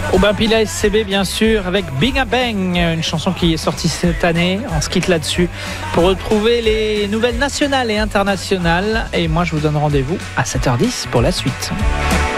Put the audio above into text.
Aubin Pila SCB bien sûr avec Bing a Bang, une chanson qui est sortie cette année. On se quitte là-dessus pour retrouver les nouvelles nationales et internationales. Et moi je vous donne rendez-vous à 7h10 pour la suite.